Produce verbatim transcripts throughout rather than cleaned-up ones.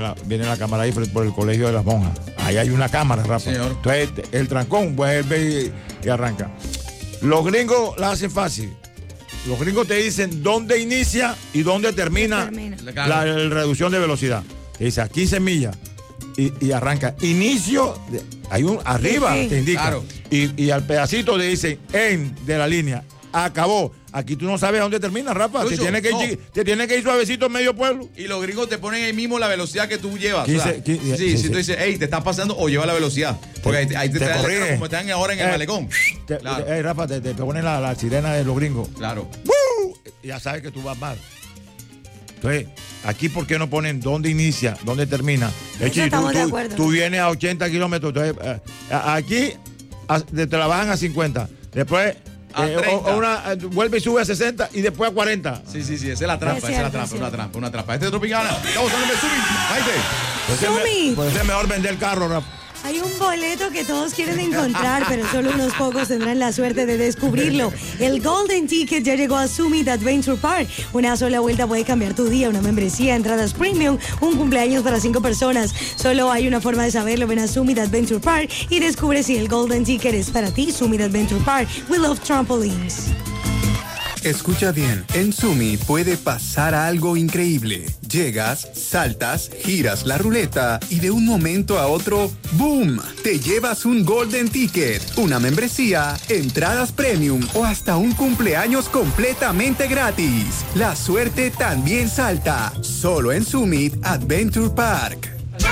la, viene la cámara ahí por, por el colegio de las monjas. Ahí hay una cámara, Rafa. Señor. Entonces, el trancón, pues él ve y, y arranca. Los gringos la hacen fácil. Los gringos te dicen dónde inicia y dónde termina, termina. la, la reducción de velocidad. Te dice a quince millas y, y arranca. Inicio, de, hay un arriba, Sí, sí. te indica. Claro. Y, y al pedacito te dicen en de la línea. Acabó. Aquí tú no sabes a dónde termina, Rafa. Lucho, te, tiene que no. ir, te tiene que ir suavecito en medio pueblo. Y los gringos te ponen ahí mismo la velocidad que tú llevas. quince, o sea, quince, sí, sí, si sí. tú dices, hey, te estás pasando o lleva la velocidad. Porque ahí, ahí te, te te, corrige. como están ahora en el Eh, malecón. Te, Claro. eh, Rafa, te, te ponen la, la sirena de los gringos. Claro. ¡Woo! Ya sabes que tú vas mal. Entonces, aquí, ¿por qué no ponen dónde inicia, dónde termina? Eso Echi, estamos tú, de tú- acuerdo. tú vienes a ochenta kilómetros. Entonces, eh, a- aquí a- te la bajan a cincuenta. Después, A eh, o- treinta. o una, eh, vuelve y sube a sesenta y después a cuarenta. Sí, sí, sí, esa es la trampa, Es esa es la cierto, trampa, es una cierto. trampa, una trampa. Este es Tropicana. Estamos hablando de Sumi. Maite. Puede ser me- Sumi. Puede ser mejor vender el carro, Rafa. Hay un boleto que todos quieren encontrar, pero solo unos pocos tendrán la suerte de descubrirlo. El Golden Ticket ya llegó a Summit Adventure Park. Una sola vuelta puede cambiar tu día, una membresía, entradas premium, un cumpleaños para cinco personas. Solo hay una forma de saberlo. Ven a Summit Adventure Park y descubre si el Golden Ticket es para ti. Summit Adventure Park. We love trampolines. Escucha bien, en Sumi puede pasar algo increíble. Llegas, saltas, giras la ruleta y de un momento a otro, ¡boom!, te llevas un Golden Ticket, una membresía, entradas premium o hasta un cumpleaños completamente gratis. La suerte también salta, solo en Summit Adventure Park.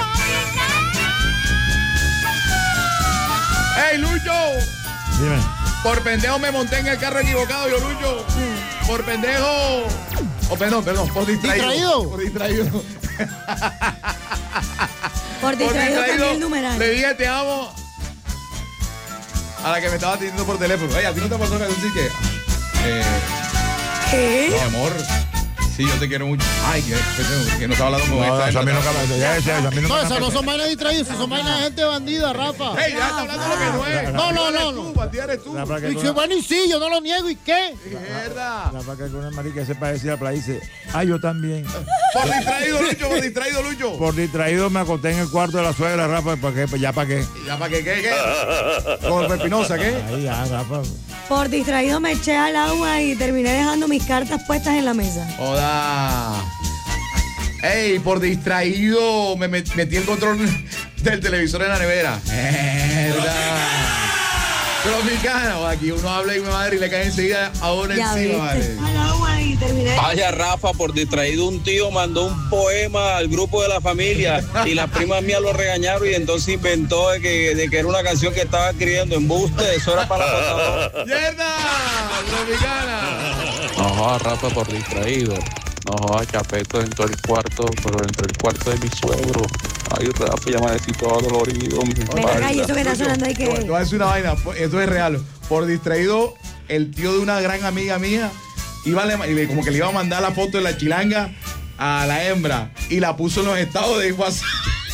¡Hey, Lucho! Dime. Por pendejo me monté en el carro equivocado, yo, Lucho. Por pendejo. Oh, perdón, perdón, por distraído. ¿Distraído? Por distraído. Por distraído cambié el numeral. Le dije te amo a la que me estaba atendiendo por teléfono. Oye, ¿a ti no te pasó que decir que eh, ¿Qué? mi amor, sí, yo te quiero mucho? Ay, que, que, que no estaba hablando con No, esta. eso a mí no cambia. Ya, ya, ya, a mí no No, me esas cambia. no son vainas distraídas, esas son vainas de gente bandida, Rafa. Hey, ya está hablando lo que no es. No, no, no, Tú, no. Bandido eres tú. Rafa, que Y tú- si bueno, y sí, yo no lo niego, ¿y qué? Mierda. La vaca con una marica sepa decir a la playa dice, ah, yo también. Por distraído, Lucho, por distraído, Lucho. Por distraído me acosté en el cuarto de la suegra, Rafa, ¿para qué? Pues ya para qué. ¿Ya para qué, qué, qué? Con Pepinosa, ¿qué? Ahí ya, Rafa. Por distraído me eché al agua y terminé dejando mis cartas puestas en la mesa. Joda. Ey, por distraído me met- metí el control del televisor en la nevera. Mierda. Tropicana. Aquí uno habla y mi madre y le cae enseguida a uno Ya encima, viste. vale. Al agua y terminé. Vaya, Rafa, por distraído un tío mandó un poema al grupo de la familia y las primas mías lo regañaron y entonces inventó de que, de que era una canción que estaba escribiendo embuste, eso era para la potadora. ¡Mierda! Tropicana. No jodas, Rafa, por distraído. No jodas, Chapeto dentro del cuarto, pero dentro del cuarto de mi suegro. Ay, Rafa, ya amanecí todo dolorido. Mi Venga acá, y eso que está sonando ahí Te voy- te que... voy a decir una vaina, esto es real. Por distraído, el tío de una gran amiga mía iba a le- y le- como que le iba a mandar la foto de la chilanga a la hembra y la puso en los estados de WhatsApp.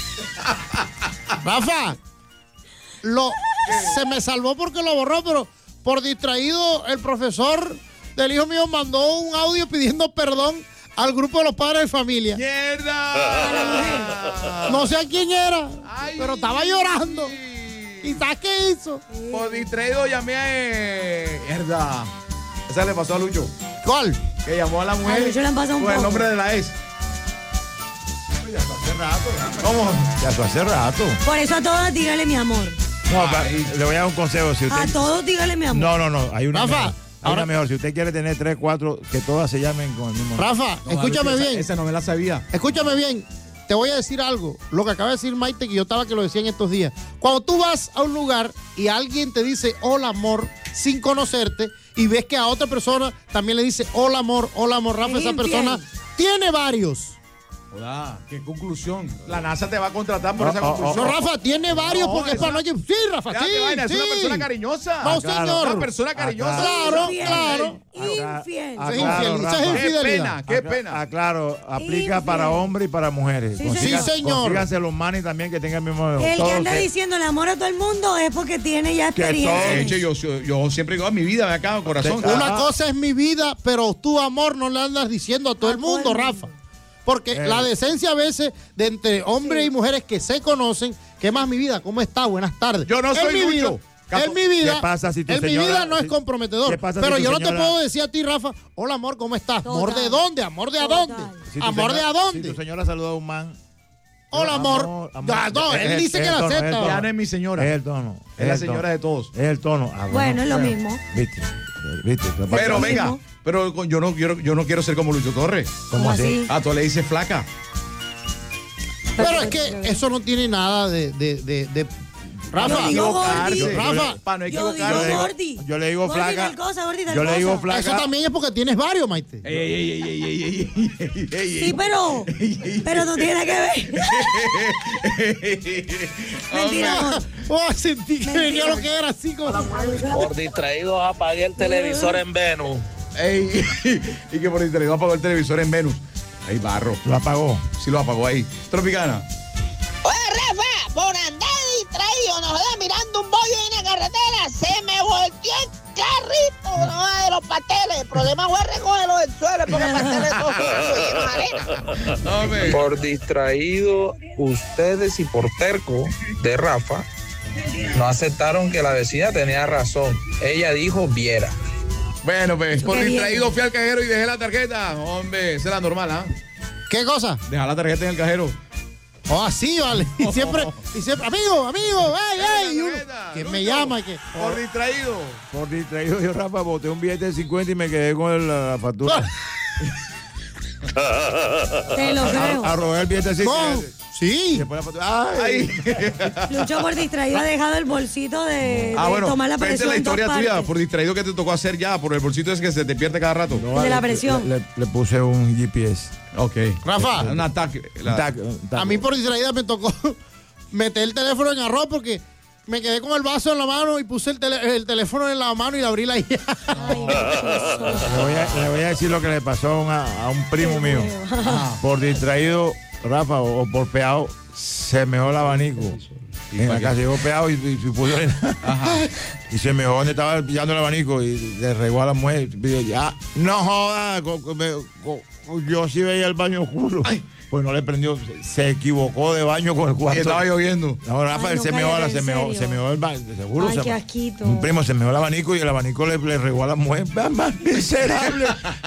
Rafa, lo, se me salvó porque lo borró, pero por distraído el profesor del hijo mío mandó un audio pidiendo perdón al grupo de los padres de familia. ¡Mierda! No sé a quién era, Ay. pero estaba llorando. ¿Y sabes qué hizo? Por distraído llamé a... eh, Mierda. Esa le pasó a Lucho. ¿Cuál? Que llamó a la mujer A Lucho le han pasado un con el poco. nombre de la ex. Ya eso hace rato, ya. ¿Cómo? Ya eso hace rato. Por eso a todos dígale mi amor. No, pa- le voy a dar un consejo. Si A usted... todos dígale mi amor. No, no, no. Hay una Rafa, mejor. Hay ahora- una mejor. Si usted quiere tener tres, cuatro, que todas se llamen con el mismo nombre. Rafa, No, escúchame Lucho, bien. Esa, esa no me la sabía. Escúchame bien, te voy a decir algo. Lo que acaba de decir Maite, que yo estaba que lo decía en estos días. Cuando tú vas a un lugar y alguien te dice hola amor sin conocerte y ves que a otra persona también le dice hola amor, hola amor, Rafa, Es esa infiel. persona tiene varios. Joda, qué conclusión. La NASA te va a contratar por Oh, esa oh, conclusión. No, Rafa, tiene varios No, porque es esa- para no... Sí, Rafa, Déjate sí, vaina, es sí. una persona cariñosa. No, claro. señor. Una persona cariñosa. Claro, Infiel. claro. Infiel. Ah, Es claro, infiel, esa Rafa. es Qué infidelidad. pena, qué pena. Aclaro, aplica Infiel. para hombres y para mujeres. Sí, Consiga- Sí, señor. Consíganse los manes también que tengan el mismo... El que todos anda que- diciendo el amor a todo el mundo es porque tiene ya Que experiencia. De hecho, yo, yo, yo siempre digo, "Ah, mi vida me acaba corazón. Ah. Una cosa es mi vida, pero tu amor no le andas diciendo a todo A el todo mundo, el mundo. Rafa. Porque Eh. la decencia a veces de entre hombres Sí. y mujeres que se conocen, ¿qué más mi vida? ¿Cómo está? Buenas tardes. Yo no En soy mi vida- Lucho. En mi vida, ¿Qué pasa si tu en mi señora- vida no es si- comprometedor. qué pasa si Pero tu yo no te señora- puedo decir a ti, Rafa, hola amor, ¿cómo estás? Total. ¿Amor de dónde? ¿Amor de a Total. dónde? Si tu ¿Amor de señora- a dónde? Si tu señora saluda a un man. Hola amor. Amor, amor. Ya, no, Es él el- dice es que el la tono, es el acepta. tono. Ya no es mi señora. Es el tono. Es la el señora tono. de todos. Es el tono. Ah, Bueno, es lo Pero- mismo. Viste. Viste. Pero Lo venga, mismo. pero con- yo no quiero, yo no quiero ser como Lucho Torres. ¿Cómo así? Ah, tú le dices flaca. Pero es que eso no tiene nada de... de, de, de- Para Rafa, no digo equivocarse. gordi. Rafa, Para no Yo digo equivocarse. gordi. Yo le digo Gordi flaca. tal cosa, gordi tal Yo le digo cosa. flaca. eso también es porque tienes varios, Maite. Ey, ey, ey, ey, ey, ey, ey, ey, ey, Sí, pero, pero no tiene que ver. Mentira, amor. Oh, sentí que venía lo que era así como... Por distraídos apagué el televisor en Venus. Ey, y que por internet apagó el televisor en Venus. Ahí barro. Lo apagó. Sí lo apagó ahí. Tropicana. Oye, Rafa, por andar distraído, nos jodas mirando un bollo en la carretera, se me volteó el carrito no, de los pasteles. El problema fue recogerlo del suelo, porque el pasteles todos llenos de arena. Hombre. Por distraído, ustedes y por terco de Rafa, no aceptaron que la vecina tenía razón. Ella dijo viera. Bueno, pues, por Qué bien. distraído fui al cajero y dejé la tarjeta. Hombre, esa es la normal, ¿ah? ¿Qué cosa? Dejar la tarjeta en el cajero. Oh, así, vale. Y siempre, y siempre, amigo, amigo, ay, ay. Y uno, que me llama, que... Por distraído. Por distraído yo, Rafa, boté un billete de cincuenta y me quedé con el- la, la factura. Te lo creo. A, a robar el billete de No, cincuenta. Y sí. después la factura. ¡Ay! Ahí. Lucho por distraído ha dejado el bolsito de, Ah, de bueno, tomar la cuente presión la en historia todas tuya, partes. por distraído que te tocó hacer ya, por el bolsito ese que se te pierde cada rato. No, de la le- presión. Le, le- le puse un G P S. Ok. Rafa. Un ataque. La- Tac, tac. A mí por distraída me tocó meter el teléfono en arroz porque me quedé con el vaso en la mano y puse el, tele- el teléfono en la mano y le abrí la llave. Ay, qué Le voy, a, le voy a decir lo que le pasó a, una- a un primo mío. Por distraído, Rafa, o, o por peado, se mejó el abanico. ¿Y En para la qué? casa llegó peado y, y, y puso y se mejó donde estaba pillando el abanico y le regó a la mujer. Y ya, no joda, co- co- me- co- yo sí veía el baño oscuro. Pues no le prendió, se, se equivocó de baño con el Y cuarto. estaba lloviendo. No, Rafa, Ay, él no, se mejó, cállate, se ¿en mejó, serio? se mejó el baño, seguro. Ay, se, qué asquito. Un primo se mejó el abanico y el abanico le, le regó a la mujer. ¡Va, más miserable!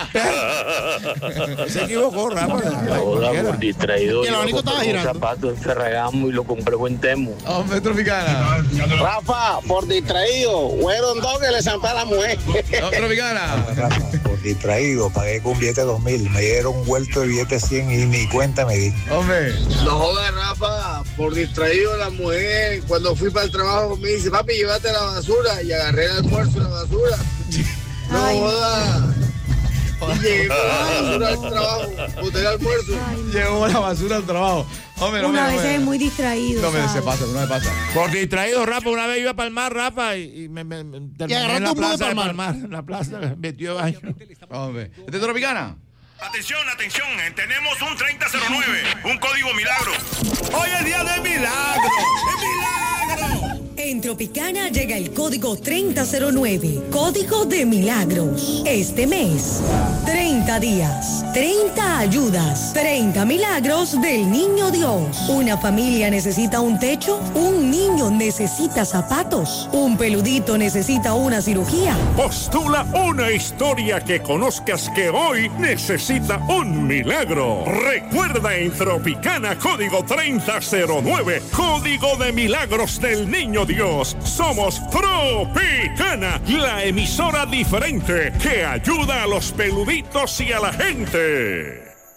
Se equivocó, Rafa. Cualquiera. distraído. Y el abanico estaba girando. zapato en Ferragamo y lo compré en Temo. Hombre, Tropicana. Rafa, por distraído, fueron dos que le zampé a la mujer. No, Tropicana. Por distraído, pagué con un billete de dos mil, me dieron un vuelto de billete cien y ni cuenta me di. Hombre. No jodas, Rafa, por distraído la mujer, cuando fui para el trabajo me dice, papi, llévate la basura, y agarré el almuerzo y la basura. No Ay. jodas. Y llegué con la basura al trabajo, boté el almuerzo. Llevó la basura al trabajo. Hombre, no me Una no vez me- es muy distraído. No me se ¿sabes? pasa, no me pasa. Por distraído, Rafa, una vez iba para el mar, Rafa, y, y me, me, me terminé agarraste en la un bus de plaza de Palmar. Palmar, en la plaza, metió baño. Hombre. ¿Este es Tropicana? Atención, atención, eh, tenemos un treinta cero nueve, un código milagro. Hoy es día de milagro, es milagro. En Tropicana llega el código treinta cero nueve, código de milagros. Este mes, treinta días, treinta ayudas, treinta milagros del Niño Dios. Una familia necesita un techo, un niño necesita zapatos, un peludito necesita una cirugía. Postula una historia que conozcas que hoy necesita un milagro. Recuerda en Tropicana código treinta cero nueve, código de milagros del Niño Dios. Somos Tropicana, la emisora diferente que ayuda a los peluditos y a la gente.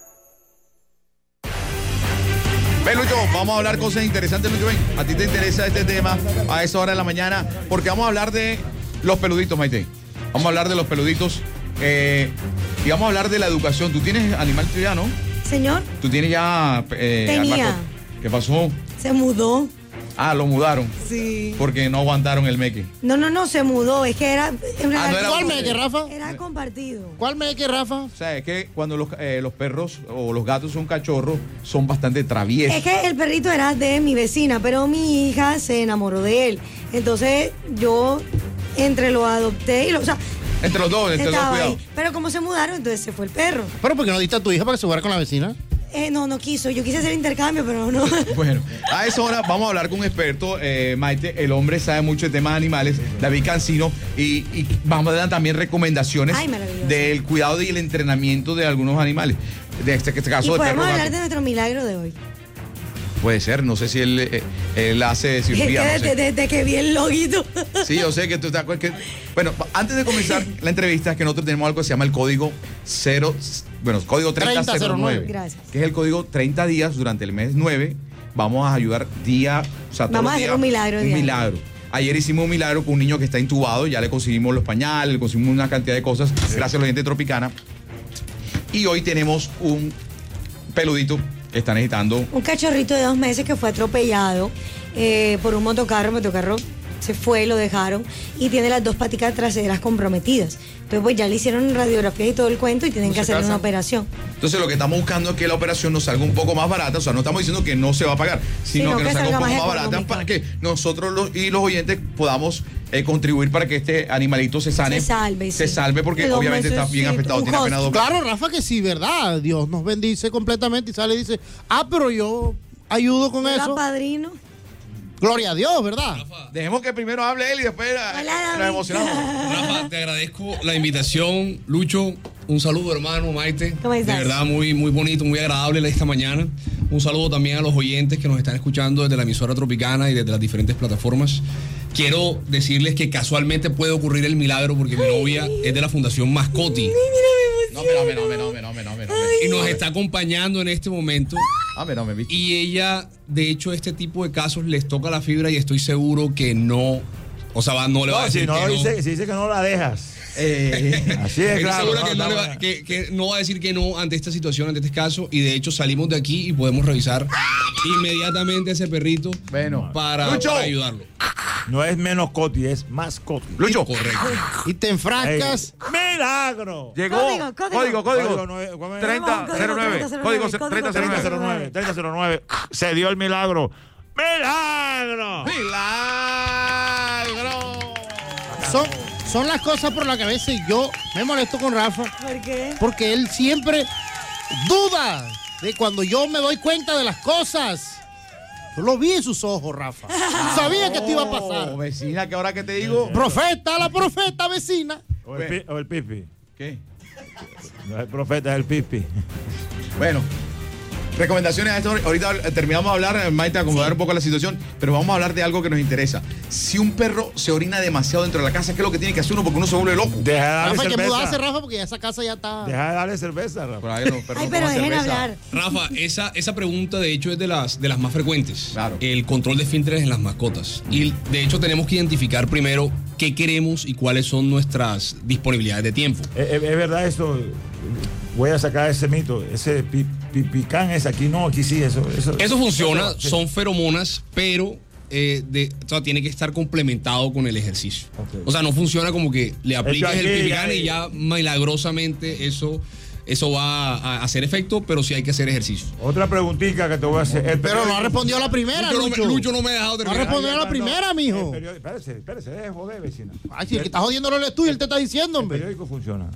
Ven, Lucho, vamos a hablar cosas interesantes, Lucho. Ven, a ti te interesa este tema a esa hora de la mañana, porque vamos a hablar de los peluditos, Maite. Vamos a hablar de los peluditos eh, y vamos a hablar de la educación. Tú tienes animal ya, ¿no? Señor, Tú tienes ya... Eh, Tenía. mascota. ¿Qué pasó? se mudó. Ah, lo mudaron. Sí. Porque no aguantaron el meque. No, no, no, se mudó. Es que era. en Ah, no era ¿Cuál usted. meque, Rafa? Era compartido. ¿Cuál meque, Rafa? O sea, es que cuando los, eh, los perros o los gatos son cachorros, son bastante traviesos. Es que el perrito era de mi vecina, pero mi hija se enamoró de él. Entonces yo entre lo adopté y lo. O sea, Entre los dos, entre los dos, estaba cuidado. ahí. Pero como se mudaron, entonces se fue el perro. ¿Pero por qué no diste a tu hija para que se jugara con la vecina? Eh, no, no quiso. Yo quise hacer intercambio, pero no. Bueno, a esa hora vamos a hablar con un experto, eh, Maite. El hombre sabe mucho de temas de animales, David Cancino, y, y vamos a dar también recomendaciones Ay, maravilloso. del cuidado y el entrenamiento de algunos animales. De este, este Y caso de podemos perro hablar gato. de nuestro milagro de hoy. Puede ser, no sé si él, eh, él hace Es que cirugía. no desde, sé. desde que vi el loguito. Sí, yo sé que tú estás. Que, bueno, antes de comenzar la entrevista, es que nosotros tenemos algo que se llama el código cero, bueno, código treinta cero nueve. Gracias. Que es el código treinta días durante el mes nueve. Vamos a ayudar día, o sea, todos Vamos los a hacer días, un milagro Un diario. milagro. Ayer hicimos un milagro con un niño que está intubado, ya le conseguimos los pañales, le conseguimos una cantidad de cosas, gracias a la gente Tropicana. Y hoy tenemos un peludito que está necesitando. Un cachorrito de dos meses que fue atropellado eh, por un motocarro. El motocarro se fue, lo dejaron y tiene las dos paticas traseras comprometidas. Entonces, pues ya le hicieron radiografía y todo el cuento y tienen No que se hacer casa. una operación. Entonces lo que estamos buscando es que la operación nos salga un poco más barata, o sea, no estamos diciendo que no se va a pagar, sino, Sino que, que nos salga un salga poco más más barata económica. para que nosotros los, y los oyentes podamos eh, contribuir para que este animalito se sane. Se salve, Se sí. salve porque De dos obviamente meses, está bien sí, afectado, un tiene apenas dos Claro, Rafa, que sí, ¿verdad? Dios nos bendice completamente y sale y dice, ah, pero yo ayudo con Hola, eso. padrino. Gloria a Dios, ¿verdad? Dejemos que primero hable él y después Hola, nos David. emocionamos. Rafa, te agradezco la invitación. Lucho, un saludo, hermano, Maite. ¿Cómo estás? De verdad, muy, muy bonito, muy agradable esta mañana. Un saludo también a los oyentes que nos están escuchando desde la emisora Tropicana y desde las diferentes plataformas. Quiero decirles que casualmente puede ocurrir el milagro porque mi novia es de la Fundación Mascoti. No, me no, me no, me no, me no, me no, me no. Y nos está acompañando en este momento. Ah, me no, me vi. Y ella, de hecho, este tipo de casos les toca la fibra y estoy seguro que no. O sea, va- no le va a No, decir si no, que no. dice, si dice que no la dejas. Eh, Así es, Estoy claro. seguro no, que, no está le va- bueno. que- que no va a decir que no ante esta situación, ante este caso. Y de hecho salimos de aquí y podemos revisar inmediatamente a ese perrito Bueno. para, Lucho. para ayudarlo. No es menos Coti, es más Coti. Lucho. Correcto. Y te enfrascas. ¡Milagro! Llegó. Código, código. Código, código. Código nueve, ¿cómo es? treinta cero nueve. Código Código código treinta cero treinta cero nueve. nueve. treinta cero nueve. Se dio el milagro. ¡Milagro! Milagro. Son, son las cosas por las que a veces yo me molesto con Rafa, ¿Por qué? porque él siempre duda de cuando yo me doy cuenta de las cosas. Yo lo vi en sus ojos, Rafa. Sabía que te iba a pasar. Oh, vecina, que ahora que te digo. Profeta, la profeta vecina. O el, pi- o el pipi. ¿Qué? No es el profeta, es el pipi. Bueno, recomendaciones a esto. Ahorita terminamos de hablar, Maite, acomodar un poco la situación, pero vamos a hablar de algo que nos interesa. Si un perro se orina demasiado dentro de la casa, ¿qué es lo que tiene que hacer uno? Porque uno se vuelve loco. Deja de darle Rafa, hay que cerveza. mudarse, Rafa, porque ya esa casa ya está. Deja de darle cerveza, Rafa. Por ahí los perros Ay, no pero toman dejen cerveza. hablar. Rafa, esa, esa pregunta de hecho es de las, de las más frecuentes. Claro. El control de esfínteres en las mascotas. Y de hecho tenemos que identificar primero qué queremos y cuáles son nuestras disponibilidades de tiempo. ¿Es, es- es verdad esto? Voy a sacar ese mito. Ese pi- pipicán es aquí, no, aquí sí. Eso, eso, Eso funciona, sí. son feromonas, pero eh, de, o sea, tiene que estar complementado con el ejercicio. Ok. O sea, no funciona como que le apliques aquí, el pipicán ahí. y ya milagrosamente eso, eso va a hacer efecto, pero sí hay que hacer ejercicio. Otra preguntita que te voy a hacer. El Pero no ha periódico- respondido a la primera, Lucho no, Lucho. me, Lucho no me ha dejado No terminar. respondió a la Ay, primera, no, mijo. el periódico- Espérese, espérese, deje de joder, vecina. Ay, si el que está jodiéndolo eres tú y él te está diciendo, El hombre. periódico funciona.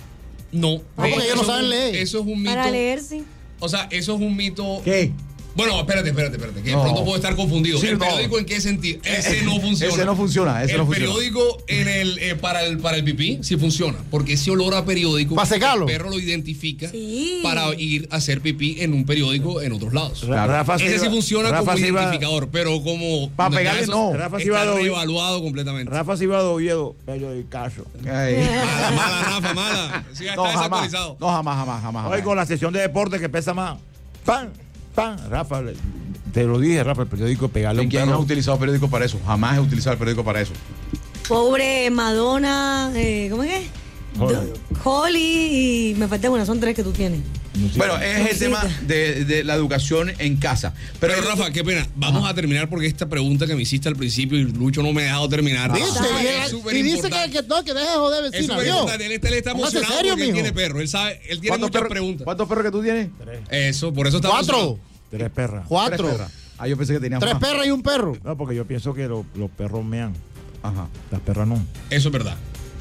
No, porque ellos no eso es saben un- leer. Eso es un mito. Para leer, sí. O sea, eso es un mito. ¿Qué? Bueno, espérate, espérate, espérate, que de No. pronto puedo estar confundido. Sí, ¿El no. periódico en qué sentido? Ese no funciona. Ese no funciona, ese el no funciona. periódico en el, eh, para, el, para el pipí sí funciona, porque ese olor a periódico, ¿Pa' secarlo? el perro lo identifica Sí. para ir a hacer pipí en un periódico en otros lados. Ra- Rafa Ese sí iba- funciona Rafa como se iba- identificador, pero como... Pa' pegarle, eso no. Rafa se está iba a doy- reevaluado completamente. Rafa se iba de Oviedo, periodicazo. Ay. Mala, mala, Rafa, mala. Sí, ya No, está jamás. desactualizado. No, jamás, jamás, jamás. Hoy jamás. con la sesión de deporte que pesa más. ¡Pam! ¡Pam! Rafa, le- te lo dije, Rafa, el periódico, pegarle a un ¿Quién ha perro. utilizado periódico para eso? Jamás he utilizado el periódico para eso. Pobre Madonna, eh, ¿cómo es que? Holly. Do- Holly y me falta una, son tres que tú tienes. Bueno, es el tema de, de la educación en casa. Pero, Pero, Rafa, qué pena. Vamos a terminar porque esta pregunta que me hiciste al principio y Lucho no me ha dejado terminar. ¿Viste? Es súper- Y- es súper y dice importante. que, que no, que deje de joder, Es vecina. súper ¿vio? importante. Él está, él está Póngase emocionado serio, porque él mijo. tiene perro. Él sabe, él tiene ¿Cuántos muchas perros- preguntas. ¿Cuántos perros que tú tienes? Eso, por eso está Cuatro. emocionado. Tres perras. Cuatro. Tres perras. Ah, yo pensé que tenías Tres más. perras y un perro. No, porque yo pienso que lo- los perros mean. Ajá. Las perras no. Eso es verdad.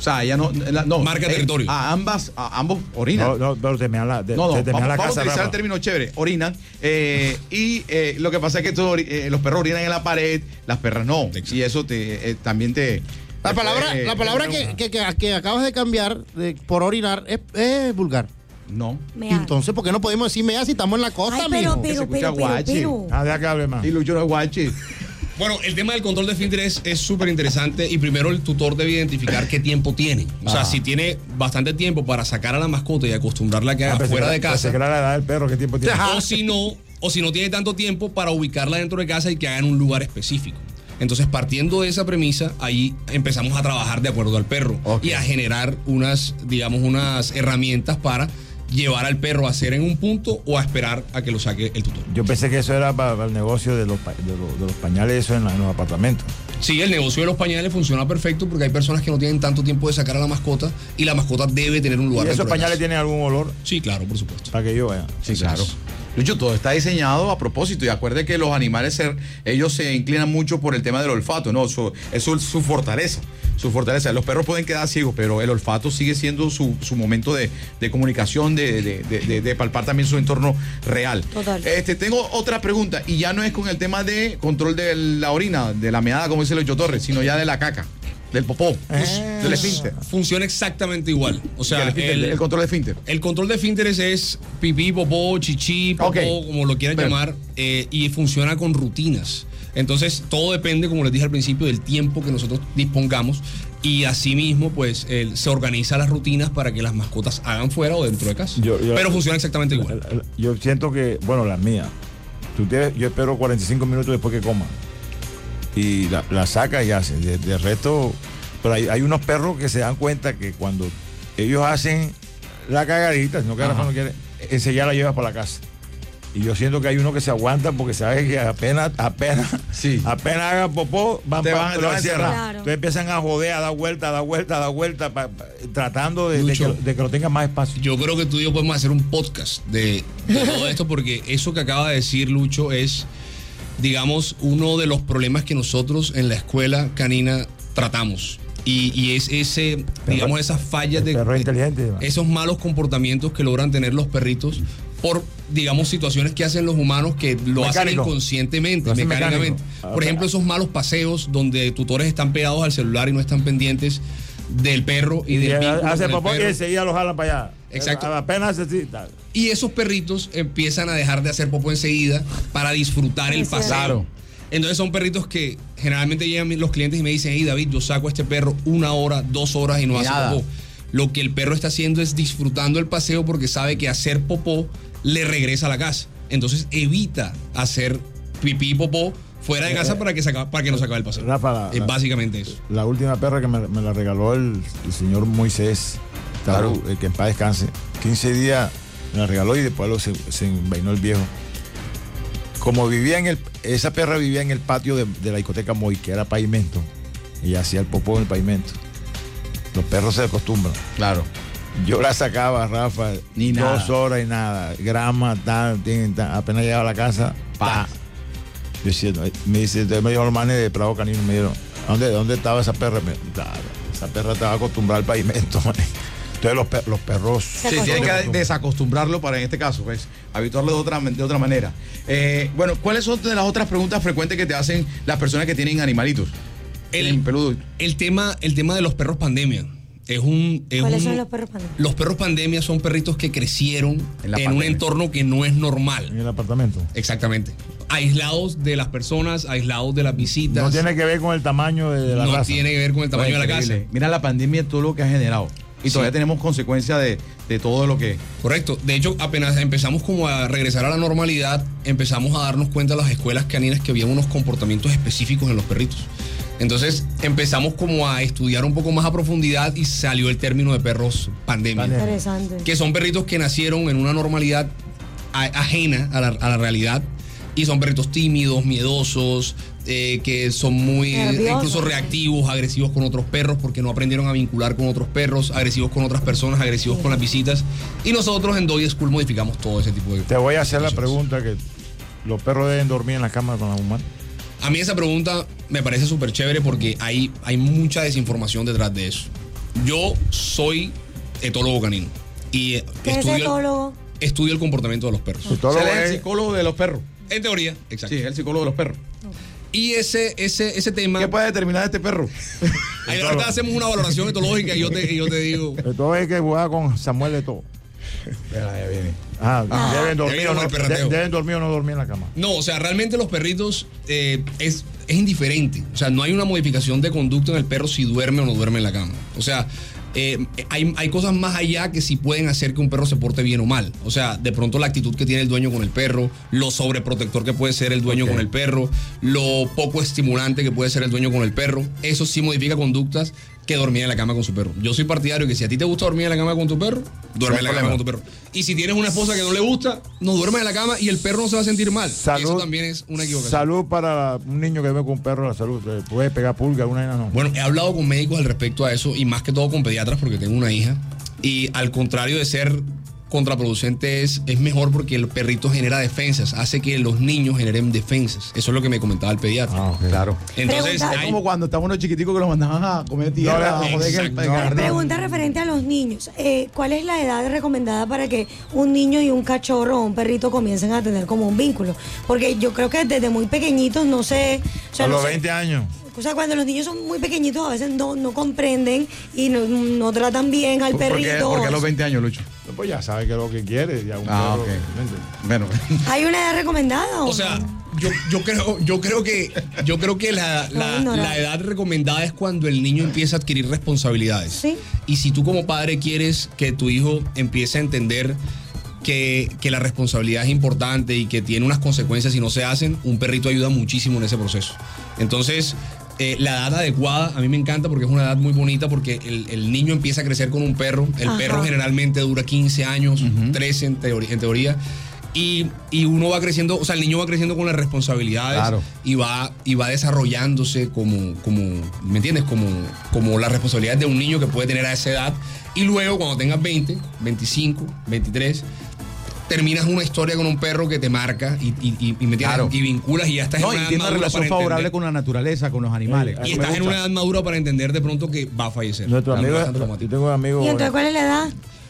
O sea, ella no. La, no Marca eh, territorio. A ambas, a ambos orinan. No, no, pero te mean la, de, No, no, te, te mean vamos, la vamos casa, a utilizar Rafa. el término chévere, orinan. Eh, y eh, lo que pasa es que estos, eh, los perros orinan en la pared, las perras no. Exacto. Y eso te, eh, también te. La te palabra, puede, la palabra eh, que, que, que, que acabas de cambiar de, por orinar es, es vulgar. No. Mea. Entonces, ¿por qué no podemos decir mea si estamos en la costa, Ay, pero, mijo? pero, Que se pero, escucha pero, guache. pero. Ah, deja que hable más. Y Lucho no es guache. Bueno, el tema del control de esfínteres es súper interesante y primero el tutor debe identificar qué tiempo tiene. O sea, Ah. si tiene bastante tiempo para sacar a la mascota y acostumbrarla a que haga Ah, pensé fuera que de era- pensé casa. que era la edad del perro, ¿qué tiempo tiene? O si no, o si no tiene tanto tiempo para ubicarla dentro de casa y que haga en un lugar específico. Entonces, partiendo de esa premisa, ahí empezamos a trabajar de acuerdo al perro Ok. y a generar unas, digamos, unas herramientas para llevar al perro a hacer en un punto o a esperar a que lo saque el tutor. Yo pensé que eso era para, para el negocio de los, pa- de los, de los pañales, eso en, la- en los apartamentos. Sí, el negocio de los pañales funciona perfecto porque hay personas que no tienen tanto tiempo de sacar a la mascota y la mascota debe tener un lugar ¿Y esos dentro de pañales casa. tienen algún olor? Sí, claro, por supuesto. Para que yo vaya. Sí, claro. Lucho, todo está diseñado a propósito y acuerde que los animales, se- ellos se inclinan mucho por el tema del olfato, ¿no? Eso, eso es su fortaleza, su fortaleza. Los perros pueden quedar ciegos, pero el olfato sigue siendo su, su momento de, de comunicación, de, de, de, de- de palpar también su entorno real. Total. Este, tengo otra pregunta y ya no es con el tema de control de la orina, de la meada, como dice Lucho Torres, sino ya de la caca, del popó, del esfínter. Funciona exactamente igual. O sea, el, esfínter, el, el control de esfínter. el control de esfínteres es pipí, popó, chichi, popó, Ok. como lo quieran Pero- llamar, eh, y funciona con rutinas. Entonces, todo depende, como les dije al principio, del tiempo que nosotros dispongamos y asimismo, pues, el- se organiza las rutinas para que las mascotas hagan fuera o dentro de casa. Yo- yo- Pero funciona exactamente igual. El- el- Yo siento que, bueno, las mías, tú tienes, yo espero cuarenta y cinco minutos después que coma. Y la, la saca y hace. De, de resto, pero hay, hay unos perros que se dan cuenta que cuando ellos hacen la cagadita, no que Rafa no quiere, enseguida la llevas para la casa. Y yo siento que hay uno que se aguanta porque sabe que apenas, apenas, Sí. apenas haga popó, van Te pa- van- te lo van a encierran. encerrar. Claro. Entonces empiezan a joder, a dar vuelta, a dar vuelta, a dar vuelta, pa- pa- tratando de, de que, Lucho. de que lo tengan más espacio. Yo creo que tú y yo podemos hacer un podcast de, de todo esto porque eso que acaba de decir Lucho es, digamos, uno de los problemas que nosotros en la escuela canina tratamos. Y, y es ese, digamos, esas fallas de, perro de- inteligente. esos malos comportamientos que logran tener los perritos por, digamos, situaciones que hacen los humanos que lo hacen Mecánico. inconscientemente, Lo hacen mecánicamente. mecánico. Ah, Por ejemplo, esos malos paseos donde tutores están pegados al celular y no están pendientes del perro y, Y del vínculo hace con el popó y perro. enseguida lo jalan para allá. Exacto. Apenas así. tal. Y esos perritos empiezan a dejar de hacer popó enseguida para disfrutar el Es cierto. paseo. Claro. Entonces son perritos que generalmente llegan los clientes y me dicen, hey David, yo saco a este perro una hora, dos horas y no Y hace nada. popó. Lo que el perro está haciendo es disfrutando el paseo porque sabe que hacer popó le regresa a la casa. Entonces evita hacer pipí y popó fuera de casa para que, se acabe- para que no se acabe el paseo. Rafa, la- es la- básicamente eso. La última perra que me, me la regaló el, el señor Moisés, Tarú, Claro. el que en paz descanse. quince días me la regaló y después lo, se, se envainó el viejo. Como vivía en el, esa perra vivía en el patio de, de la discoteca Moy, que era pavimento, y hacía el popó en el pavimento. Los perros se acostumbran. Claro. Yo la sacaba, Rafa, Ni dos nada. horas y nada, grama, tal, tin, tal. Apenas llegaba a la casa, Pa. pa. Yo decía, no, me dice, entonces me dijo los manes de Prado Canino, me dijeron, ¿dónde, dónde estaba esa perra? Me, "Ta, esa perra estaba acostumbrada al pavimento, man". Entonces los, per- los perros... Sí, tienen que desacostumbrarlo para en este caso, pues, habituarlo de otra, de otra manera. Eh, bueno, ¿cuáles son de las otras preguntas frecuentes que te hacen las personas que tienen animalitos? El, En peludo. el, tema, el tema de los perros pandemia. Es un, es ¿Cuáles un- son los perros pandemia? Los perros pandemia son perritos que crecieron En en, la un pandemia. entorno que no es normal. En el apartamento. Exactamente. Aislados de las personas, aislados de las visitas. No tiene que ver con el tamaño de, de la No raza. tiene que ver con el tamaño de la casa. Increíble. Mira la pandemia, todo lo que ha generado. Y Sí. todavía tenemos consecuencias de, de todo lo que... Correcto. De hecho, apenas empezamos como a regresar a la normalidad, empezamos a darnos cuenta las escuelas caninas que había unos comportamientos específicos en los perritos. Entonces empezamos como a estudiar un poco más a profundidad y salió el término de perros pandemia. Pandemia. Interesante. Que son perritos que nacieron en una normalidad a- ajena a la, a la realidad y son perritos tímidos, miedosos, eh, que son muy eh, Nerviosos. incluso reactivos, agresivos con otros perros porque no aprendieron a vincular con otros perros, agresivos con otras personas, agresivos con las visitas. Y nosotros en Doggy School modificamos todo ese tipo de... Te voy a hacer la situaciones. pregunta que los perros deben dormir en la cama con la humana. A mí esa pregunta me parece súper chévere porque hay, hay mucha desinformación detrás de eso. Yo soy etólogo canino. Y ¿Qué es estudio, etólogo? Estudio el comportamiento de los perros. Él es el psicólogo de los perros. En teoría, exacto. Sí, es el psicólogo de los perros. Y ese, ese, ese tema. ¿Qué puede determinar este perro? Ahí ahorita hacemos una valoración etológica y yo te, y yo te digo. Todo es que juega con Samuel de todo. Espera, ya viene. Ah, Ah, deben dormir ya o vino no, el perrateo. de- deben dormir o no dormir en la cama. No, o sea, realmente los perritos eh, es, es indiferente. O sea, no hay una modificación de conducta en el perro si duerme o no duerme en la cama. O sea, eh, hay, hay cosas más allá que sí pueden hacer que un perro se porte bien o mal. O sea, de pronto la actitud que tiene el dueño con el perro, lo sobreprotector que puede ser el dueño Ok. con el perro, lo poco estimulante que puede ser el dueño con el perro. Eso sí modifica conductas que dormir en la cama con su perro. Yo soy partidario que si a ti te gusta dormir en la cama con tu perro, duerme en la cama con tu perro. Y si tienes una esposa que no le gusta, no duerme en la cama y el perro no se va a sentir mal. Salud. Eso también es una equivocación. Salud para un niño que ve con un perro, la salud. ¿Le puede pegar pulga, una no? Bueno, he hablado con médicos al respecto a eso y más que todo con pediatras porque tengo una hija. Y al contrario de ser contraproducente es, es mejor porque el perrito genera defensas, hace que los niños generen defensas. Eso es lo que me comentaba el pediatra. Ah, Claro. Entonces, Pregunta- Es hay- como cuando estaban unos chiquiticos que los mandaban a comer tierra. No, a joder en el- exacto. en el jardín. Pregunta referente a los niños. Eh, ¿Cuál es la edad recomendada para que un niño y un cachorro o un perrito comiencen a tener como un vínculo? Porque yo creo que desde muy pequeñitos, no sé... o sea, A no los sé- veinte años. O sea, cuando los niños son muy pequeñitos, a veces no, no comprenden y no, no tratan bien al ¿Por qué, perrito. por qué a los veinte años, Lucho? Pues ya sabe que es lo que quiere. Ya un Ah, perro, ok. ¿me entiendes? Bueno. ¿Hay una edad recomendada? o sea, yo, yo creo, yo creo que, yo creo que la, la- No, ignorar. la edad recomendada es cuando el niño empieza a adquirir responsabilidades. Sí. Y si tú como padre quieres que tu hijo empiece a entender que, que la responsabilidad es importante y que tiene unas consecuencias si no se hacen, un perrito ayuda muchísimo en ese proceso. Entonces, eh, la edad adecuada a mí me encanta porque es una edad muy bonita porque el, el niño empieza a crecer con un perro. El Ajá. perro generalmente dura quince años, trece en, teoría- en teoría. Y, y uno va creciendo, o sea, el niño va creciendo con las responsabilidades Claro. y va y va desarrollándose como, como ¿me entiendes? Como, como las responsabilidades de un niño que puede tener a esa edad. Y luego, cuando tengas veinte, veinticinco, veintitrés, terminas una historia con un perro que te marca y, y, y, y, ¿me entiendes? Claro. Y vinculas y ya estás No, en y una tiene edad una madura relación para favorable entender. con la naturaleza, con los animales. Eh, Y me estás en gusta. una edad madura para entender de pronto que va a fallecer. Nuestro Algo amigo, bastante yo traumático. tengo un amigo. ¿Y entonces cuál es la edad?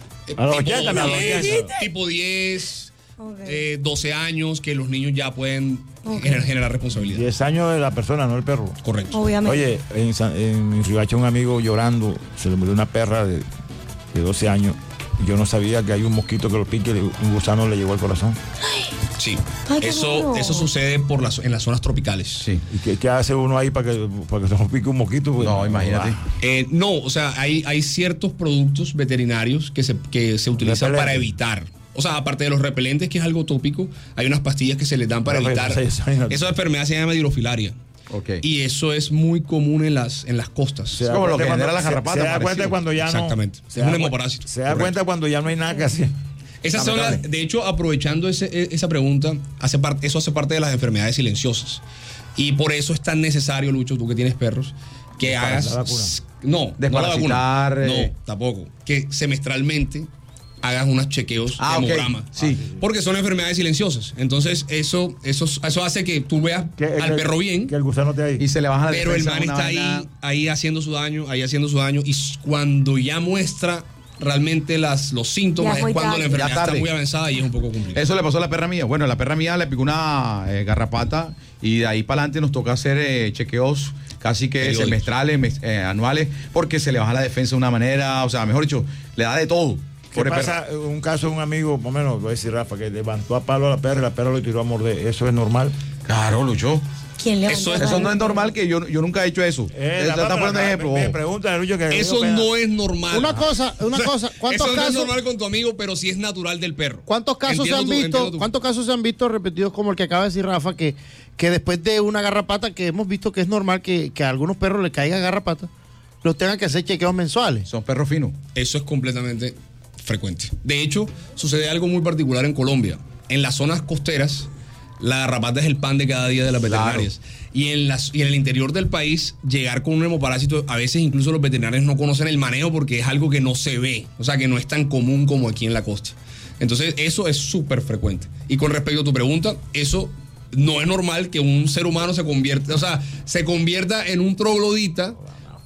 A los Tipo ochenta, a los diez, ochenta. tipo diez, Ok. eh, doce años, que los niños ya pueden Ok. gener- generar responsabilidad. diez años de la persona, no el perro. Correcto. Obviamente. Oye, en, San- en Ribacha un amigo llorando, se le murió una perra de, de doce años. Y yo no sabía que hay un mosquito que lo pique, y un gusano le llegó al corazón. Sí. Ay, qué Eso, duro. eso sucede por las, en las zonas tropicales. Sí. ¿Y qué, qué hace uno ahí para que, para que se nos pique un mosquito? Pues, No, imagínate. va. Eh, no, o sea, hay, hay ciertos productos veterinarios que se, que se utilizan Repelente. para evitar. O sea, aparte de los repelentes, que es algo tópico, hay unas pastillas que se les dan para Pero, evitar. sí, sí, sí. Esa enfermedad se llama hidrofilaria. Ok. Y eso es muy común en las, en las costas. Se Es da como lo cuenta que cuando- genera la se- garrapata, Se da parecido. cuenta cuando ya no. Exactamente. Se Es da un cu- hemoparásito. Se da Correcto. cuenta cuando ya no hay nada que hacer. Esas son Lamentable. las- de hecho, aprovechando ese- e- esa pregunta, hace parte, eso hace parte de las enfermedades silenciosas. Y por eso es tan necesario, Lucho, tú que tienes perros, que Para hagas. la vacuna. No, no la Desparasitar, vacuna. eh. No, tampoco. Que semestralmente hagas unos chequeos Ah, de ok. hemograma. Sí. Porque son enfermedades silenciosas. Entonces, eso, eso, eso hace que tú veas Que- al que- perro bien. Que el gusano te ahí. Y se le baja la Pero el defensa, man una está vaina- ahí, ahí haciendo su daño, ahí haciendo su daño. Y s- cuando ya muestra realmente las, los síntomas, Ya es fue cuando tarde. la enfermedad Ya está tarde. muy avanzada y es un poco complicado. Eso le pasó a la perra mía. Bueno, la perra mía le picó una eh, garrapata y de ahí para adelante nos toca hacer eh, chequeos casi que Periódicos. semestrales, mes- eh, anuales, porque se le baja la defensa de una manera, o sea, mejor dicho, le da de todo. ¿Qué Pobre pasa? perra. Un caso de un amigo, por lo menos, voy a decir Rafa, que levantó a palo a la perra y la perra lo tiró a morder. ¿Eso es normal? Claro, Lucho. ¿Quién le Eso mandó Eso a- no es normal que yo, yo nunca he hecho eso. Eh, Te la está papá, poniendo me- ejemplo. Me, me pregunta, Lucho, que Eso no es normal. Una cosa, una cosa, ¿cuántos Eso no es casos, normal con tu amigo, pero sí es natural del perro. cuántos casos se Entiendo han tu- visto, entiendo tu- cuántos casos se han visto repetidos como el que acaba de decir Rafa, que, que después de una garrapata que hemos visto que es normal que, que a algunos perros les caiga garrapata, los tengan que hacer chequeos mensuales? Son perros finos. Eso es completamente frecuente. De hecho, sucede algo muy particular en Colombia. En las zonas costeras, la garrapata es el pan de cada día de las Claro. veterinarias. Y en, las, y en el interior del país, llegar con un hemoparásito, a veces incluso los veterinarios no conocen el manejo porque es algo que no se ve. O sea, que no es tan común como aquí en la costa. Entonces, eso es súper frecuente. Y con respecto a tu pregunta, eso no es normal que un ser humano se convierta, o sea, se convierta en un troglodita,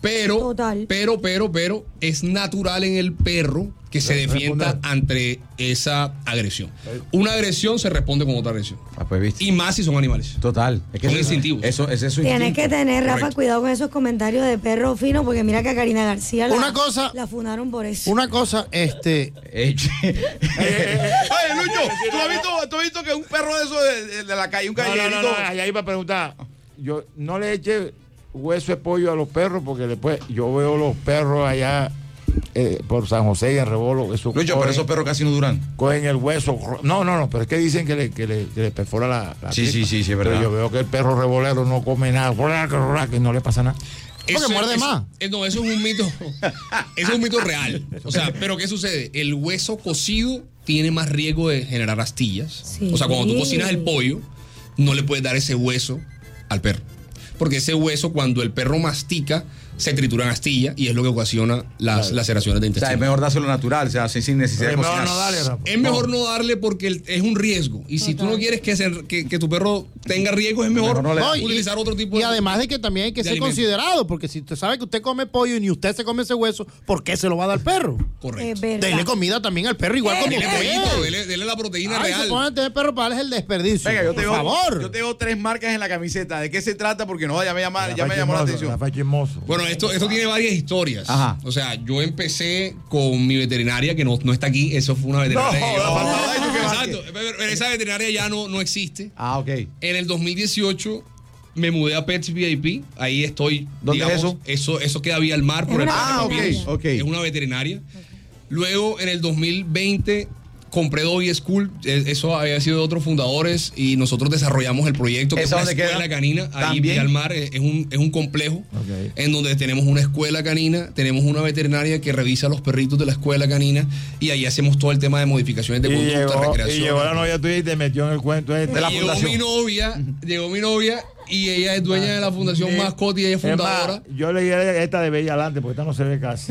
Pero, Total. pero, pero, pero, es natural en el perro que se defienda ante esa agresión. Una agresión se responde con otra agresión. Ah, pues, ¿viste? Y más si son animales. Total. Es que Son eso- instintivos. Eso, ese es su Tienes instinto. que tener, Rafa, Correcto. cuidado con esos comentarios de perro fino, porque mira que a Karina García la, Una cosa- la funaron por eso. Una cosa, este. Eh, che. Oye, Lucho, ¿tú has visto, tú has visto que un perro de eso de, de- de la calle, un No, no, callejerito? no, no, allá iba a preguntar. Yo no le eché hueso de pollo a los perros porque después yo veo los perros allá eh, por San José y en Rebolo. Eso Lucho, pero esos perros casi no duran. Cogen el hueso. No, no, no, pero es que dicen que le, que le, que le perfora la, la Sí, tripa. sí, sí, sí, es verdad. Pero yo veo que el perro revolero no come nada, que no le pasa nada. Porque muerde es- más. es- no, eso es un mito. Eso es un mito real. O sea, pero ¿qué sucede? El hueso cocido tiene más riesgo de generar astillas. Sí. O sea, cuando tú cocinas el pollo, no le puedes dar ese hueso al perro. Porque ese hueso, cuando el perro mastica, se tritura en astilla y es lo que ocasiona las laceraciones de O sea, intestino. es mejor dárselo natural, o sea, sin, sin necesidad de Es mejor cocinar. no darle, Rafa. Es mejor no darle porque el- es un riesgo. Y si tú no quieres que, se- que, que tu perro tenga riesgo, es mejor, Mejor no le No, y- utilizar otro tipo Y de. además de que también hay que de ser alimento. considerado, porque si usted sabe que usted come pollo y ni usted se come ese hueso, ¿por qué se lo va a dar al perro? Correcto. Es verdad. Dele comida también al perro, igual Eh, como Dele usted. pollito, dele, dele la proteína Ay, real. se pone a tener perro para darles el desperdicio. Venga, yo por tengo, favor. yo tengo tres marcas en la camiseta. ¿De qué se trata? Porque no, ya me, llama, ya Rafa me llamó la chismoso, atención. Rafa chismoso. Bueno, esto, esto tiene varias historias. Ajá. O sea, yo empecé con mi veterinaria, que no, no está aquí, eso fue una veterinaria. No, que yo- joda, faltaba eso que Exacto, pero pero esa veterinaria ya no, no existe. Ah, ok. En el dos mil dieciocho me mudé a Pets V I P, ahí estoy. ¿Dónde es digamos, eso? Eso queda vía al mar por Es el una Ah, ok, veterinaria. ok. Es una veterinaria. Luego, en el dos mil veinte, compré Doggy School. Eh, Eso había sido de otros fundadores y nosotros desarrollamos el proyecto. Que es ¿Esa una dónde queda? escuela canina. Ahí, ¿También? vía al mar. Es es un, es un complejo Ok. en donde tenemos una escuela canina, tenemos una veterinaria que revisa a los perritos de la escuela canina y ahí hacemos todo el tema de modificaciones de Y conducta, llegó, y recreación. llegó la novia tuya y te metió en el cuento este. De la Y llegó fundación. mi novia, llegó mi novia y ella es dueña de la fundación Eh, Mascoti y ella es es más, fundadora. yo leí esta de Bella Adelante porque esta no se ve casi.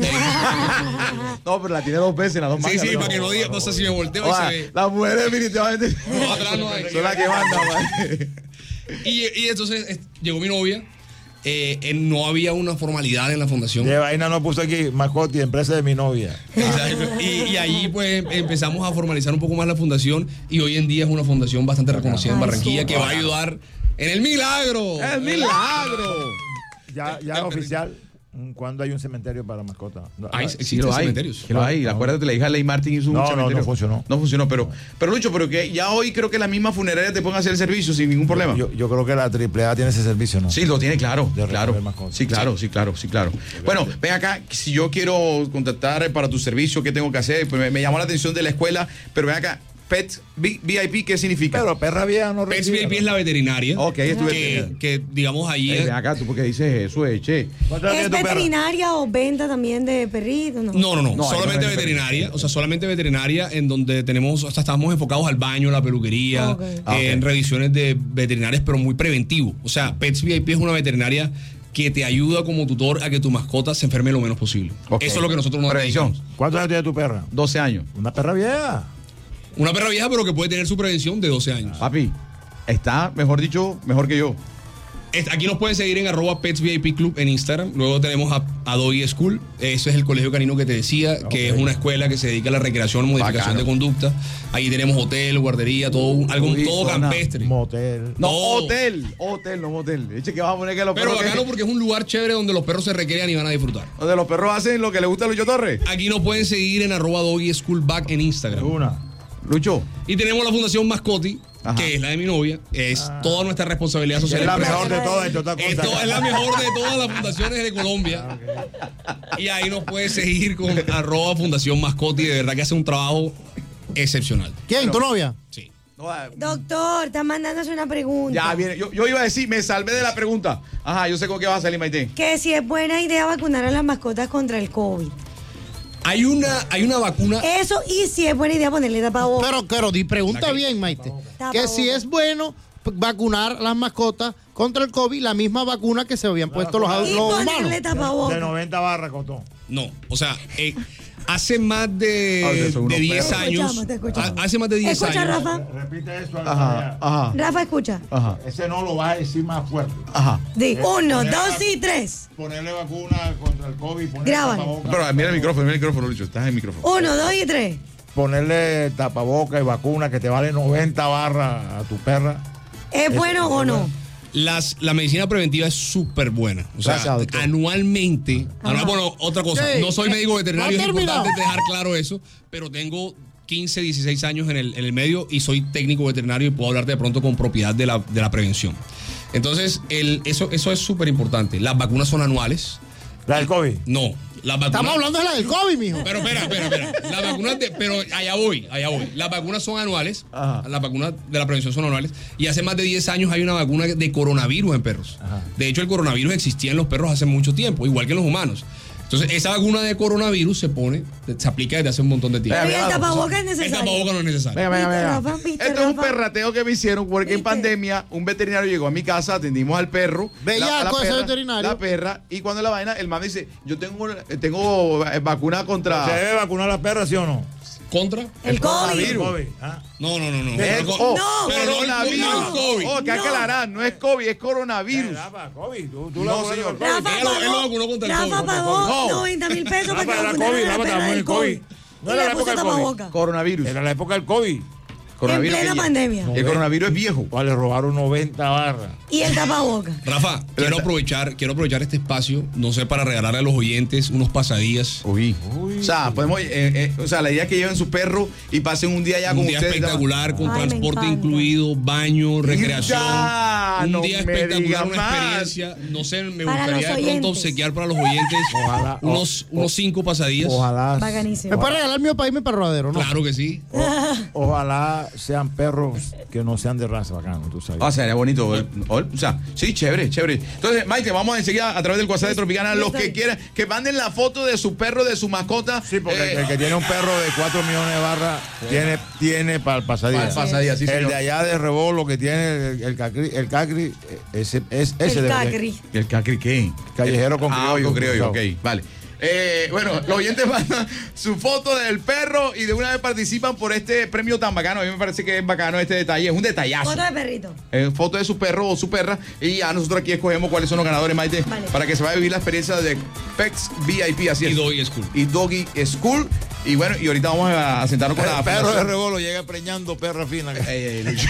No, pero la tiene dos veces, las dos Sí, marcas. sí, ¿no? para que no diga, no sé si me volteo y Oiga, se ve. las mujeres definitivamente No, atrás no hay. son las que mandan. man. Y, y entonces eh, llegó mi novia, eh, eh, no había una formalidad en la fundación. De vaina no puso aquí Mascoti, empresa de mi novia. Exacto. Y, y ahí pues empezamos a formalizar un poco más la fundación y hoy en día es una fundación bastante reconocida en Ay, Barranquilla sí. que va a ayudar en el milagro. ¡El milagro! Ya, ya es oficial. ¿Cuándo hay un cementerio para mascotas? No, Hay, no, Sí existen lo hay, cementerios. que lo hay. No. Acuérdate, la hija Ley Martin hizo un No, no, cementerio. no funcionó. No funcionó, pero, pero Lucho, pero que ya hoy creo que la misma funeraria te pueden hacer el servicio sin ningún problema. Yo, yo creo que la triple A tiene ese servicio, ¿no? Sí, lo tiene claro, De claro. recoger mascotas. Sí, claro, sí, claro, sí, claro. Bueno, ven acá, si yo quiero contactar para tu servicio, ¿qué tengo que hacer? Pues me, me llamó la atención de la escuela, pero ven acá, Pets V I P, ¿qué significa? Pero perra vieja no Pets recibe. V I P es la veterinaria. Ok, es tu que, veterinaria. que, digamos allí. Ey, ven acá, tú porque dices eso, eh, che. ¿Cuánto tiene ¿Es tu perra? veterinaria o venta también de perritos? No, No, no, no, No, ahí solamente no hay veterinaria, o sea, solamente veterinaria en donde tenemos, o sea, estamos enfocados al baño, la peluquería, Ok. eh, Ah, ok. en revisiones de veterinarias, pero muy preventivo. O sea, Pets V I P es una veterinaria que te ayuda como tutor a que tu mascota se enferme lo menos posible. Ok. Eso es lo que nosotros nos Prevención. dedicamos. ¿Cuántos años tiene tu perra? doce años. Una perra vieja. Una perra vieja, pero que puede tener su prevención de doce años. Papi, está, mejor dicho, mejor que yo. Este, Aquí nos pueden seguir en arroba Pets V I P Club en Instagram. Luego tenemos a, a Doggy School. Ese es el colegio canino que te decía, que es una escuela que se dedica a la recreación, modificación Bacano. de conducta. Ahí tenemos hotel, guardería, todo, un- algo, Uy, todo zona, campestre. Motel. No, No. hotel, hotel, no motel. Eche que vamos a poner que los Pero perros. bacano que- porque es un lugar chévere donde los perros se recrean y van a disfrutar. donde los perros hacen lo que le gusta a Lucho Torres. Aquí nos pueden seguir en arroba Doggy School Back en Instagram. Una. Lucho. Y tenemos la Fundación Mascoti, Ajá. que es la de mi novia. Es toda nuestra responsabilidad social. Es la empresarial. mejor de todas, entre otras Es, cosas. to- es la mejor de todas las fundaciones de Colombia. Y ahí nos puede seguir con arroba Fundación Mascoti. De verdad que hace un trabajo excepcional. ¿Quién? ¿Tu novia? Sí. No, ah, Doctor, está mandándose una pregunta. ya viene. Yo, yo iba a decir, me salvé de la pregunta. Ajá, yo sé con qué vas a salir, Maite. Que si es buena idea vacunar a las mascotas contra el COVID. Hay una, hay una vacuna. Eso, y si es buena idea ponerle tapabocas. Pero, pero, di pregunta La que- bien, Maite. Tapabocas. Que si es bueno p- vacunar las mascotas contra el COVID, la misma vacuna que se habían puesto los, Y los ponerle humanos. De tapabocas. noventa barras, costó. No, o sea, eh, Hace más de, de diez años. Te escuchamos. Hace más de diez Escucha, años. Rafa. Repite eso. Ajá, ajá. Rafa, escucha. Ajá. Ese no lo vas a decir más fuerte. Ajá. Di Eh, uno, ponerle dos vac- y tres. Ponerle vacuna contra el COVID. Ponerle Grábalo. tapabocas. Pero mira el micrófono, mira el micrófono, Lucho. Estás en el micrófono. Uno, dos y tres. Ponerle tapaboca y vacuna que te vale noventa barras a tu perra. ¿Es bueno o no? Las, la medicina preventiva es súper buena. O sea, Gracias, doctor. anualmente. Ajá. anual- bueno, otra cosa. Sí. No soy médico veterinario, No es ha terminado. importante dejar claro eso, pero tengo quince, dieciséis años en el, en el medio y soy técnico veterinario y puedo hablarte de pronto con propiedad de la, de la prevención. Entonces, el, eso, eso es súper importante. Las vacunas son anuales. ¿La del COVID? No. Las vacunas, Estamos hablando de la del COVID, mijo. Pero espera, espera, espera. Las vacunas de, pero allá voy, allá voy. Las vacunas son anuales. Ajá. Las vacunas de la prevención son anuales. Y hace más de diez años hay una vacuna de coronavirus en perros. Ajá. De hecho, el coronavirus existía en los perros hace mucho tiempo, igual que en los humanos. Entonces, esa vacuna de coronavirus se pone, se aplica desde hace un montón de tiempo. Pero ¿y el tapabocas es El necesario? tapabocas no es necesario. Venga, venga, ¿Viste, venga. Rafa? ¿Viste, Esto es un Rafa? perrateo que me hicieron porque en ¿Viste? pandemia un veterinario llegó a mi casa, atendimos al perro. Bellaco ese perra, veterinario. La perra, y cuando la vaina, el man dice, yo tengo, tengo eh, vacuna ¿Se contra... debe vacunar a la perra, sí o no? ¿Contra? El COVID. coronavirus. COVID, ¿ah? No, no, no, no. Es No, oh, No, pero no, coronavirus. no, no es COVID. Oh, que hay que No. aclarar, no es COVID, es coronavirus. Rafa, COVID. ¿Tú, tú No, la vacunas señor. con COVID? Rafa Él lo- él lo pagó, vacunó contra el Rafa COVID. pagó No. noventa mil pesos para Rafa, que era vacunaran COVID, a la Rafa, perra estamos en del el COVID. COVID. Y No era la le puso época del COVID. tapabocas. Coronavirus. Era la época del COVID. Coronavirus En plena que ya- pandemia. El coronavirus es viejo. ¿Cuál le robaron noventa barras? Y el tapabocas. Rafa, quiero aprovechar, quiero aprovechar este espacio, no sé, para regalarle a los oyentes unos pasadías. Uy. O sea, podemos, eh, eh, o sea, la idea es que lleven su perro y pasen un día allá Un con día ustedes. espectacular, con Ay, me transporte encanta. incluido, baño, recreación. Ya, un no día me espectacular, diga una más. experiencia. No sé, me Para gustaría los de pronto oyentes. obsequiar para los oyentes Ojalá, unos, o- unos cinco pasadías. Ojalá, Bacanísimo. ¿Me puede regalar mío para irme para Rodadero, no? Claro que sí. ojalá sean perros que no sean de raza bacano, tú sabes. O sea, era bonito. O, o sea, sí, chévere, chévere. Entonces, Maite, vamos enseguida a través del WhatsApp de Tropicana. Los que quieran, que manden la foto de su perro, de su mascota. Sí, porque eh, el, el que tiene un perro de cuatro millones de barras tiene, tiene para el pasadía. Para el pasadía, sí, el señor. de allá de Rebolo que tiene el, el cacri, el cacri, ese, es, ese El debe- cacri. ¿El cacri qué? Callejero con ah, criollo. con criollo, ok, Cruzado. vale. Eh, bueno, los oyentes mandan su foto del perro y de una vez participan por este premio tan bacano. A mí me parece que es bacano este detalle, es un detallazo. Foto de perrito. Eh, foto de su perro o su perra y ya nosotros aquí escogemos cuáles son los ganadores, Maite, Vale. para que se vaya a vivir la experiencia de Pex V I P, así Y es. Doggy School. Y Doggy School. Y bueno, y ahorita vamos a, a sentarnos con la El perro de fundación. Rebolo llega preñando perra fina. Ey, ey, Lucho.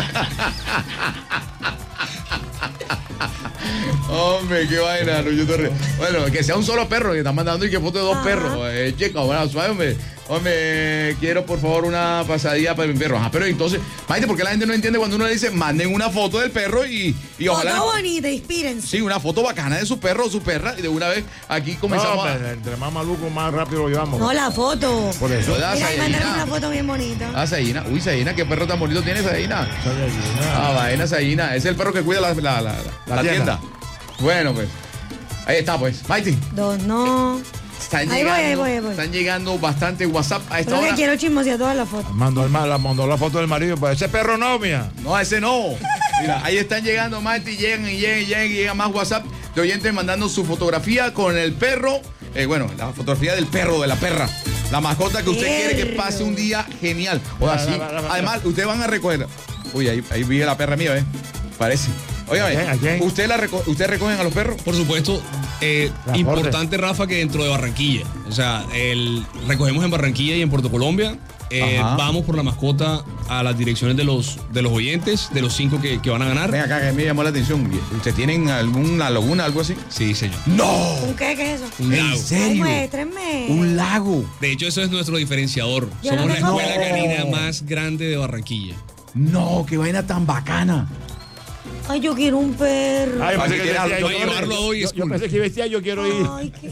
Hombre, qué vaina, Lucho Torres. Bueno, que sea un solo perro que están mandando y que foto de dos Ajá. perros. Eh, chica, bueno, suave, hombre. Hombre, quiero por favor una pasadilla para mi perro. Ajá, pero entonces, Maite, ¿por qué la gente no entiende cuando uno le dice manden una foto del perro y, y ojalá. Foto bonita, inspírense. Sí, una foto bacana de su perro o su perra y de una vez aquí No, comenzamos a. hombre, entre más maluco, más rápido lo llevamos. No, la foto. Por eso. Yo da Mira, ahí mandaron una Saína. foto bien bonita. Ah, Saína. Uy, Saína, qué perro tan bonito tiene Saína. Soy de allí, ¿no? Ah, vaina Saína. Es el perro que cuida la, la, la, la- la tienda. tienda. Bueno, pues. Ahí está, pues. Maite. Dos, no. Están Ahí voy, llegando, ahí voy, ahí voy. están llegando bastante WhatsApp a esta Pero que hora. quiero chismosear todas las fotos. Mandó, el, ma- la, mandó la foto del marido, pues ese perro no, mía. No, ese no. Mira, ahí están llegando, Maite, y llegan y llegan y llegan y llegan más WhatsApp de oyentes mandando su fotografía con el perro. Eh, bueno, la fotografía del perro, de la perra. La mascota que usted quiere que Perro. pase un día genial. O La- así. la- la- la- Además, ustedes van a recoger. Uy, ahí, ahí vive la perra mía, ¿eh? Parece. Óigame, ¿A quién? ¿A quién? ¿usted la reco- ¿ustedes recogen a los perros? Por supuesto, eh, Transporte. importante, Rafa, que dentro de Barranquilla. O sea, el, recogemos en Barranquilla y en Puerto Colombia. Eh, Ajá. vamos por la mascota a las direcciones de los, de los oyentes, de los cinco que, que van a ganar. Ven acá, que me llamó la atención. ¿Usted tienen alguna laguna, algo así? Sí, señor. ¡No! ¿Un qué? ¿Qué es eso? Un ¿En lago. serio? Ay, muéstrenme. Un lago. De hecho, eso es nuestro diferenciador. Yo Somos no la tengo- escuela No. canina más grande de Barranquilla. No, qué vaina tan bacana. Ay, yo quiero un perro. Ay, yo Ay, pensé que ¿quiere decía, algo? yo, Llevarlo a Doggy yo, yo School. pensé que decía, yo quiero ir. Ay, qué...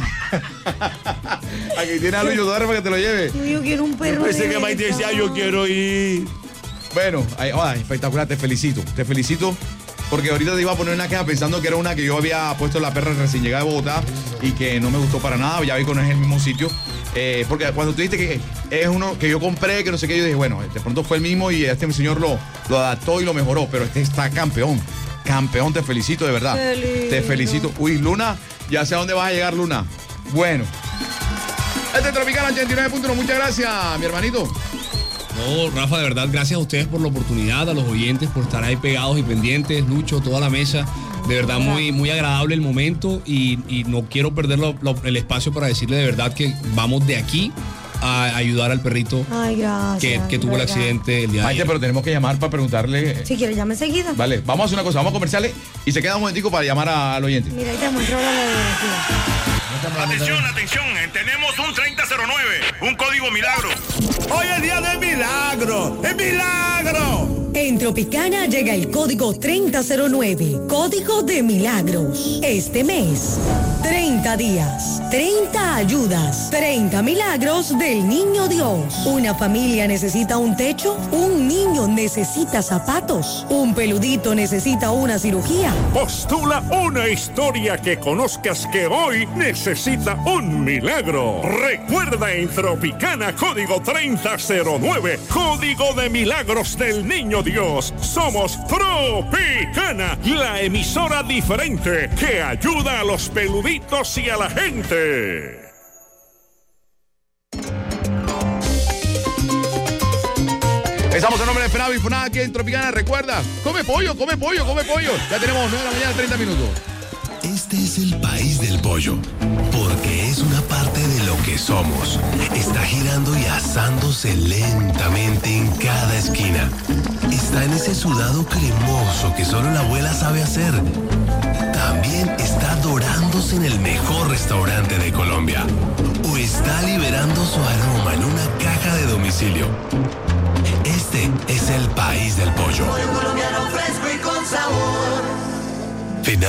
Aquí tiene a Luis Torres para que te lo lleve. yo, yo quiero un Yo perro. pensé de que Maite decía, verdad. yo quiero ir. Bueno, ay, ay, espectacular, te felicito. Te felicito porque ahorita te iba a poner una queja pensando que era una que yo había puesto la perra recién llegada de Bogotá y que no me gustó para nada. Ya vi que no es el mismo sitio. Eh, porque cuando tú dijiste que es uno que yo compré, que no sé qué, yo dije, bueno, de pronto fue el mismo y este señor lo, lo adaptó y lo mejoró, pero este está campeón. Campeón, te felicito de verdad. Qué lindo. Te felicito. Uy, Luna, ya sé a dónde vas a llegar, Luna. Bueno. Este es Tropicana ochenta y nueve punto uno. Muchas gracias, mi hermanito. No, Rafa, de verdad, gracias a ustedes por la oportunidad, a los oyentes por estar ahí pegados y pendientes, Lucho, toda la mesa. De verdad, muy, muy agradable el momento y, y no quiero perder lo, lo, el espacio para decirle de verdad que vamos de aquí a ayudar al perrito. Ay, gracias, que, que tuvo el verdad. accidente el día de Maite, ayer. pero tenemos que llamar para preguntarle. Si quieres, llame enseguida. Vale, vamos a hacer una cosa, vamos a comerciales y se queda un momentico para llamar a- al oyente. Mira, ahí te muestro la biografía. Atención, atención, tenemos un treinta cero nueve, un código milagro. Hoy es día de milagro, es milagro. En Tropicana llega el código treinta cero nueve, código de milagros. Este mes, treinta días, treinta ayudas, treinta milagros del Niño Dios. Una familia necesita un techo, un niño necesita zapatos, un peludito necesita una cirugía. Postula una historia que conozcas que hoy necesita un milagro. Recuerda en Tropicana, código treinta cero nueve, código de milagros del Niño Dios. Somos Tropicana, la emisora diferente que ayuda a los peluditos y a la gente. Estamos en nombre de Fenavi, Funada aquí en Tropicana. Recuerda, come pollo, come pollo, come pollo. Ya tenemos nueve de la mañana, treinta minutos. Este es el país del pollo, porque es una parte de lo que somos. Está girando y asándose lentamente en cada esquina. Está en ese sudado cremoso que solo la abuela sabe hacer. También está dorándose en el mejor restaurante de Colombia. O está liberando su aroma en una caja de domicilio. Este es el país del pollo. Pollo colombiano fresco y con sabor.